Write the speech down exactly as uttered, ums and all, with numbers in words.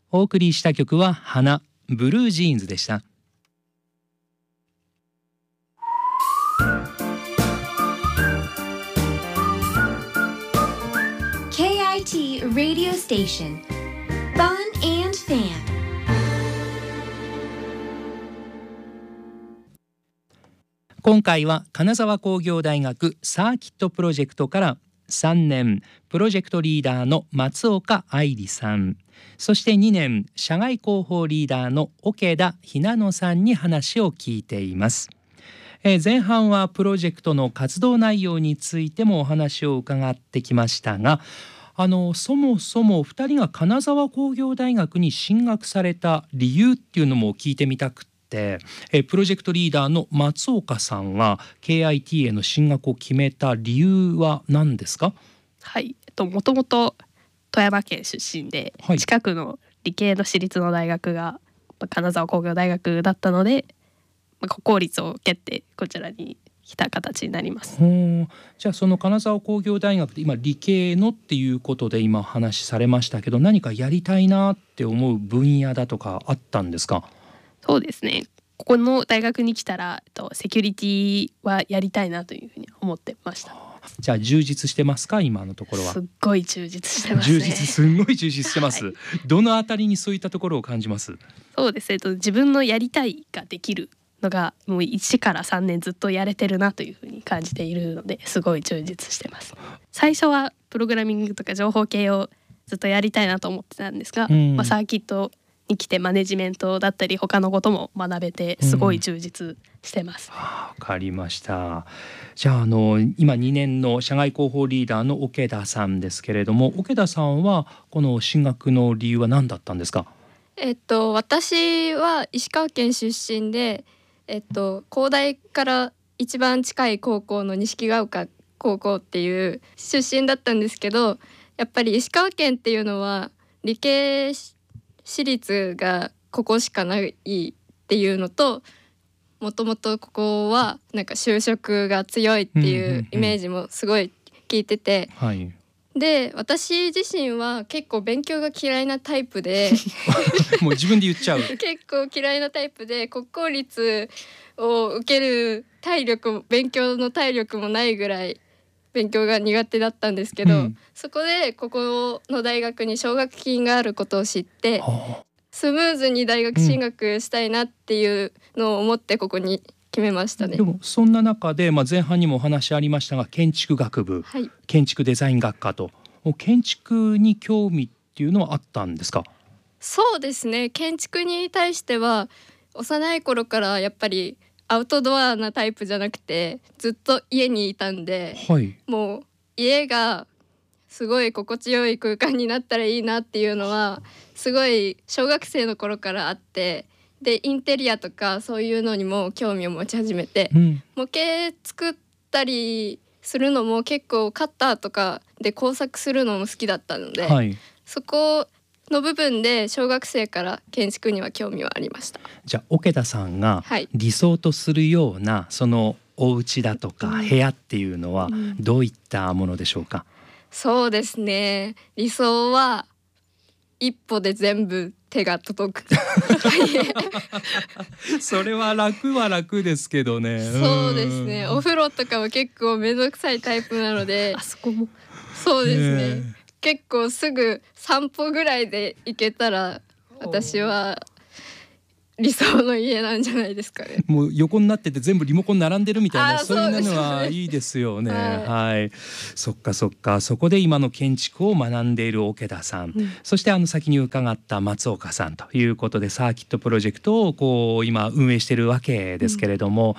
お送りした曲は花、ブルージーンズでした。 ケーアイティー Radio Station Fun and Fan。 今回は金沢工業大学サーキットプロジェクトからさんねんプロジェクトリーダーの松岡愛理さん、そしてにねん社外広報リーダーの桶田ひなのさんに話を聞いています。えー、前半はプロジェクトの活動内容についてもお話を伺ってきましたが、あのそもそもふたりが金沢工業大学に進学された理由っていうのも聞いてみたくて、えプロジェクトリーダーの松岡さんは ケーアイティー への進学を決めた理由は何ですか？ はい、えっと、もともと富山県出身で、はい、近くの理系の私立の大学が金沢工業大学だったので、まあ、国公立を受けてこちらに来た形になります。 ほう、じゃあその金沢工業大学で今理系のっていうことで今話されましたけど、何かやりたいなって思う分野だとかあったんですか？ そうですね、ここの大学に来たらセキュリティはやりたいなというふうに思ってました。 じゃあ充実してますか？今のところは。 すっごい充実してますね。 充実、すごい充実してます、はい、どのあたりにそういったところを感じます？ そうですね、自分のやりたいができるのがもういちからさんねんずっとやれてるなというふうに感じているので、すごい充実してます。最初はプログラミングとか情報系をずっとやりたいなと思ってたんですが、うんまあ、サーキットに来てマネジメントだったり他のことも学べてすごい充実してます。 わ、うん、かりました。じゃあ、あの今にねんの社外広報リーダーの桶田さんですけれども、桶田さんはこの進学の理由は何だったんですか？ えっと、私は石川県出身で、えっと、工大から一番近い高校の錦ヶ丘高校っていう出身だったんですけど、やっぱり石川県っていうのは理系私立がここしかないっていうのと、もともとここはなんか就職が強いっていうイメージもすごい聞いてて、 うんうんうんはい、 で私自身は結構勉強が嫌いなタイプでもう自分で言っちゃう結構嫌いなタイプで国公立を受ける体力勉強の体力もないぐらい勉強が苦手だったんですけど、うん、そこでここの大学に奨学金があることを知って、はあ、スムーズに大学進学したいなっていうのを思ってここに決めましたね。 でもそんな中で、まあ、前半にもお話ありましたが建築学部、はい、建築デザイン学科と建築に興味っていうのはあったんですか？ そうですね、建築に対しては幼い頃からやっぱりアウトドアなタイプじゃなくてずっと家にいたんで、はい、もう家がすごい心地よい空間になったらいいなっていうのはすごい小学生の頃からあって、でインテリアとかそういうのにも興味を持ち始めて、うん、模型作ったりするのも結構カッターとかで工作するのも好きだったので、はい、そこの部分で小学生から建築には興味はありました。 じゃあ桶田さんが理想とするようなそのお家だとか部屋っていうのはどういったものでしょうか？ うん、そうですね、理想は一歩で全部手が届くそれは楽は楽ですけどね。 そうですね、お風呂とかは結構めんどくさいタイプなのであそこもそうですね、結構すぐ散歩ぐらいで行けたら私は理想の家なんじゃないですかね。 もう横になってて全部リモコン並んでるみたいな、そういうのはいいですよね。はい、はい、そっかそっか。そこで今の建築を学んでいる桶田さん、うん、そしてあの先に伺った松岡さんということでサーキットプロジェクトをこう今運営しているわけですけれども、